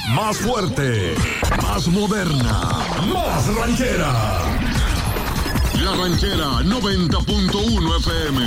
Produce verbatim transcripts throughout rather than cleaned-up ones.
más fuerte, más moderna, más ranchera. La Ranchera noventa punto uno F M.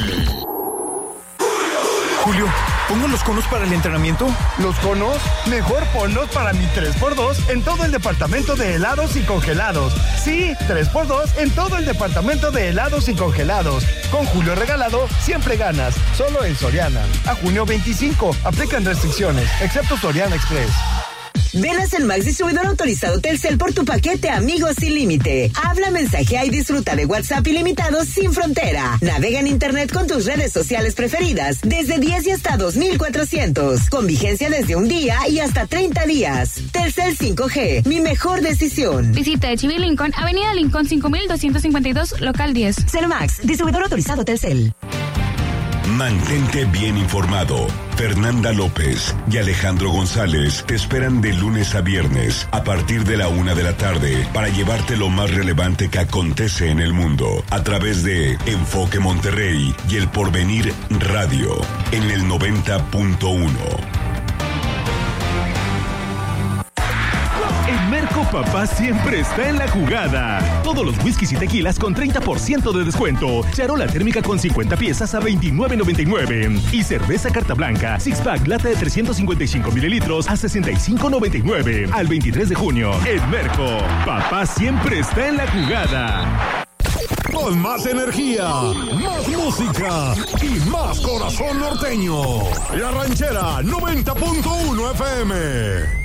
Julio, ¿pongo los conos para el entrenamiento? ¿Los conos? Mejor ponlos para mi tres por dos en todo el departamento de helados y congelados. Sí, tres por dos en todo el departamento de helados y congelados. Con Julio regalado, siempre ganas. Solo en Soriana. A junio veinticinco. Aplican restricciones, excepto Soriana Express. Ven a Celmax, distribuidor autorizado Telcel, por tu paquete Amigos sin Límite. Habla, mensajea y disfruta de WhatsApp ilimitado sin frontera. Navega en internet con tus redes sociales preferidas desde diez y hasta dos mil cuatrocientos. Con vigencia desde un día y hasta treinta días. Telcel cinco G, mi mejor decisión. Visita Chibi Lincoln, Avenida Lincoln cinco mil doscientos cincuenta y dos, local diez. Celmax, distribuidor autorizado Telcel. Mantente bien informado. Fernanda López y Alejandro González te esperan de lunes a viernes a partir de la una de la tarde para llevarte lo más relevante que acontece en el mundo a través de Enfoque Monterrey y El Porvenir Radio en el noventa punto uno. En Merco Papá siempre está en la jugada. Todos los whiskies y tequilas con treinta por ciento de descuento. Charola térmica con cincuenta piezas a veintinueve noventa y nueve. Y cerveza Carta Blanca, six pack lata de trescientos cincuenta y cinco mililitros a sesenta y cinco noventa y nueve. Al veintitrés de junio. En Merco, Papá siempre está en la jugada. Con más energía, más música y más corazón norteño. La Ranchera noventa punto uno F M.